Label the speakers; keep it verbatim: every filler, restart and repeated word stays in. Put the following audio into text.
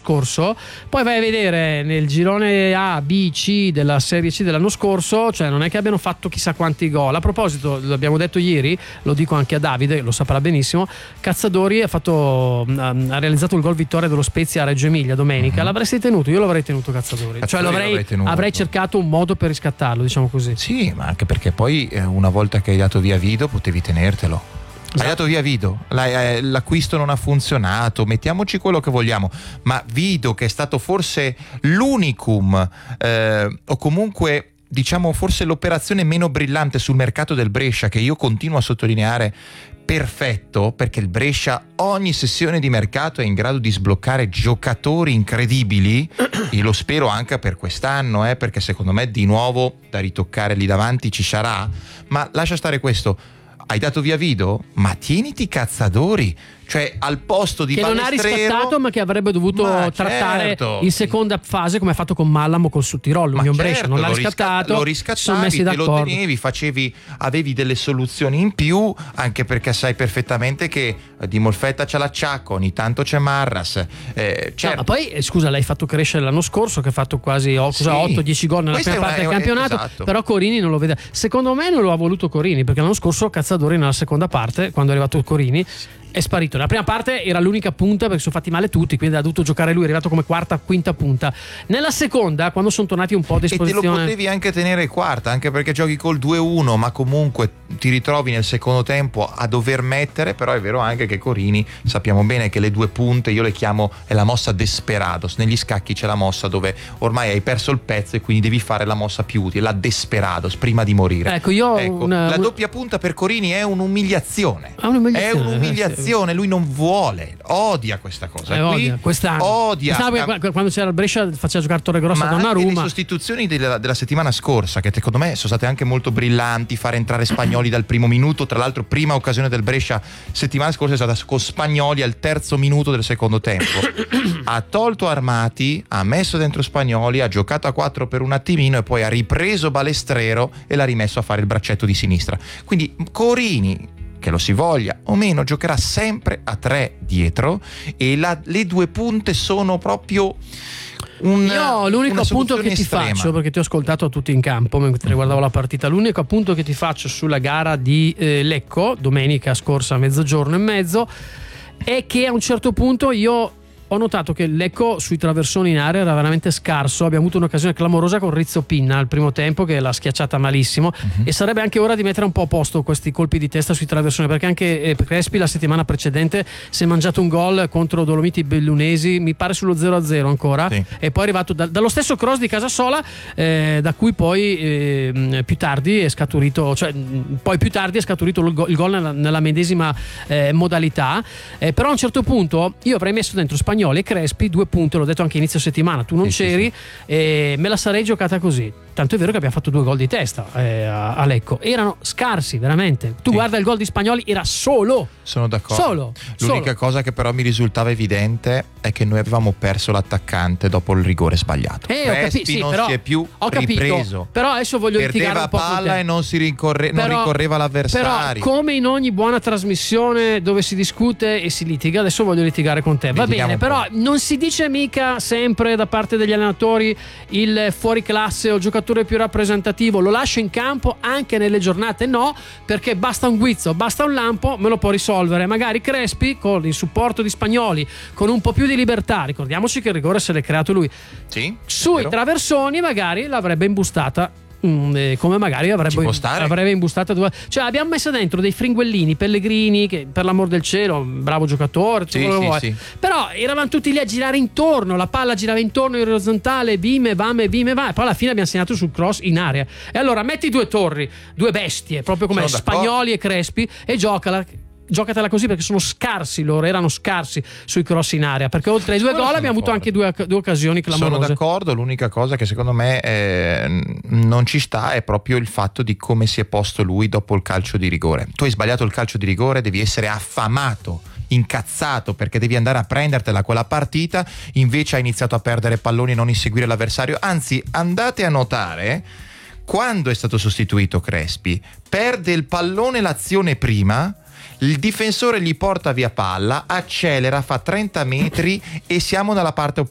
Speaker 1: scorso, poi vai a vedere nel girone A, B, C della Serie C dell'anno scorso, cioè non è che abbiano fatto chissà quanti gol. A proposito, l'abbiamo detto ieri, lo dico anche a Davide, lo saprà benissimo, Cazadori ha fatto ha realizzato il gol vittoria dello Spezia a Reggio Emilia domenica. Mm-hmm. L'avresti tenuto? Io l'avrei tenuto Cazadori, Cazadori cioè l'avrei, tenuto. avrei cercato un modo per riscattarlo, diciamo così.
Speaker 2: Sì, ma anche perché poi una volta che hai dato via Vido potevi tenertelo. Hai dato via Vido, l'acquisto non ha funzionato, mettiamoci quello che vogliamo, ma Vido, che è stato forse l'unicum eh, o comunque diciamo forse l'operazione meno brillante sul mercato del Brescia, che io continuo a sottolineare perfetto, perché il Brescia ogni sessione di mercato è in grado di sbloccare giocatori incredibili, e lo spero anche per quest'anno, eh, perché secondo me di nuovo da ritoccare lì davanti ci sarà. Ma lascia stare questo, hai dato via Vido? Ma tieniti Cazadori, cioè al posto di
Speaker 1: che
Speaker 2: Balestrero,
Speaker 1: non ha riscattato, ma che avrebbe dovuto
Speaker 2: ma
Speaker 1: trattare
Speaker 2: certo.
Speaker 1: in seconda fase, come ha fatto con Mallamo col Sudtirolo. L'Union
Speaker 2: certo,
Speaker 1: Brescia non l'ha
Speaker 2: lo
Speaker 1: riscattato,
Speaker 2: lo riscattavi,
Speaker 1: sono messi
Speaker 2: te
Speaker 1: d'accordo.
Speaker 2: lo tenevi, facevi, avevi delle soluzioni in più, anche perché sai perfettamente che di Molfetta c'è l'acciacco, ogni tanto c'è Marras, eh, certo.
Speaker 1: No, ma poi eh, scusa, l'hai fatto crescere l'anno scorso, che ha fatto quasi oh,
Speaker 2: sì.
Speaker 1: otto dieci gol nella
Speaker 2: Questa
Speaker 1: prima
Speaker 2: una,
Speaker 1: parte del campionato,
Speaker 2: esatto.
Speaker 1: Però Corini non lo vede. Secondo me non lo ha voluto Corini, perché l'anno scorso Cazadori nella seconda parte, quando è arrivato Corini, è sparito. Nella prima parte era l'unica punta, perché sono fatti male tutti, quindi ha dovuto giocare lui, è arrivato come quarta, quinta punta. Nella seconda, quando sono tornati un po' a disposizione,
Speaker 2: e te lo potevi anche tenere quarta, anche perché giochi col due uno, ma comunque ti ritrovi nel secondo tempo a dover mettere. Però è vero anche che Corini, sappiamo bene che le due punte io le chiamo, è la mossa Desperados. Negli scacchi c'è la mossa dove ormai hai perso il pezzo e quindi devi fare la mossa più utile, la Desperados, prima di morire.
Speaker 1: Ecco, io
Speaker 2: ecco,
Speaker 1: una,
Speaker 2: la
Speaker 1: una...
Speaker 2: doppia punta per Corini è un'umiliazione,
Speaker 1: ah, un'umiliazione.
Speaker 2: è un'umiliazione. Lui non vuole, odia questa cosa.
Speaker 1: Eh,
Speaker 2: Qui
Speaker 1: odia quest'anno.
Speaker 2: Odia.
Speaker 1: Quest'anno, quando c'era il Brescia faceva giocare Torregrossa a Donnarumma.
Speaker 2: Ma le sostituzioni della, della settimana scorsa, che secondo me sono state anche molto brillanti, fare entrare Spagnoli dal primo minuto. Tra l'altro prima occasione del Brescia settimana scorsa è stata con Spagnoli al terzo minuto del secondo tempo. Ha tolto Armati, ha messo dentro Spagnoli, ha giocato a quattro per un attimino e poi ha ripreso Balestrero e l'ha rimesso a fare il braccetto di sinistra. Quindi Corini, che lo si voglia o meno, giocherà sempre a tre dietro, e la, le due punte sono proprio un,
Speaker 1: io l'unico appunto che ti
Speaker 2: estrema.
Speaker 1: faccio, perché ti ho ascoltato a tutti in campo mentre guardavo la partita, l'unico appunto che ti faccio sulla gara di eh, Lecco domenica scorsa a mezzogiorno e mezzo è che a un certo punto io ho notato che Lecco sui traversoni in area era veramente scarso. Abbiamo avuto un'occasione clamorosa con Rizzo Pinna al primo tempo, che l'ha schiacciata malissimo, uh-huh. e sarebbe anche ora di mettere un po' a posto questi colpi di testa sui traversoni, perché anche eh, Crespi la settimana precedente si è mangiato un gol contro Dolomiti Bellunesi, mi pare sullo zero a zero ancora, sì. E poi è arrivato da, dallo stesso cross di Casasola, eh, da cui poi eh, più tardi è scaturito, cioè poi più tardi è scaturito il gol, il gol nella, nella medesima eh, modalità, eh, però a un certo punto io avrei messo dentro Spagnoli e Crespi, due punti, l'ho detto anche inizio settimana, tu non sì, c'eri, sì, sì. E me la sarei giocata così. Tanto è vero che abbiamo fatto due gol di testa eh, a, a Lecco, erano scarsi veramente. Tu sì. guarda il gol di Spagnoli, era solo
Speaker 2: sono d'accordo
Speaker 1: solo
Speaker 2: l'unica
Speaker 1: solo.
Speaker 2: cosa che però mi risultava evidente è che noi avevamo perso l'attaccante dopo il rigore sbagliato.
Speaker 1: eh,
Speaker 2: Crespi
Speaker 1: capi- sì,
Speaker 2: non
Speaker 1: però,
Speaker 2: si è più
Speaker 1: ho capito,
Speaker 2: ripreso,
Speaker 1: però adesso voglio
Speaker 2: perdeva
Speaker 1: litigare un po'
Speaker 2: palla e non si rincorre,
Speaker 1: però,
Speaker 2: non ricorreva l'avversario.
Speaker 1: Però come in ogni buona trasmissione dove si discute e si litiga, adesso voglio litigare con te. Va bene, però non si dice mica sempre da parte degli allenatori il fuori classe o il giocatore più rappresentativo lo lascio in campo anche nelle giornate, no, perché basta un guizzo, basta un lampo, me lo può risolvere. Magari Crespi con il supporto di Spagnoli, con un po' più di libertà, ricordiamoci che il rigore se l'è creato lui,
Speaker 2: sì,
Speaker 1: sui
Speaker 2: vero.
Speaker 1: traversoni magari l'avrebbe imbustata. Mm, come magari avrebbe, avrebbe imbustata due. Cioè abbiamo messo dentro dei fringuellini, Pellegrini, che per l'amor del cielo bravo giocatore,
Speaker 2: sì, sì, sì.
Speaker 1: però eravamo tutti lì a girare intorno, la palla girava intorno in orizzontale, vime, vame, vime, va, e poi alla fine abbiamo segnato sul cross in area. E allora metti due torri, due bestie proprio come
Speaker 2: Sono
Speaker 1: Spagnoli d'accordo. E Crespi, e giocala giocatela così, perché sono scarsi loro, erano scarsi sui cross in area, perché oltre ai due gol abbiamo avuto anche due, due occasioni clamorose.
Speaker 2: Sono d'accordo, l'unica cosa che secondo me eh, non ci sta è proprio il fatto di come si è posto lui dopo il calcio di rigore. Tu hai sbagliato il calcio di rigore, devi essere affamato, incazzato, perché devi andare a prendertela quella partita, invece ha iniziato a perdere palloni e non inseguire l'avversario. Anzi, andate a notare quando è stato sostituito Crespi, perde il pallone l'azione prima, il difensore gli porta via palla, accelera, fa trenta metri e siamo dalla parte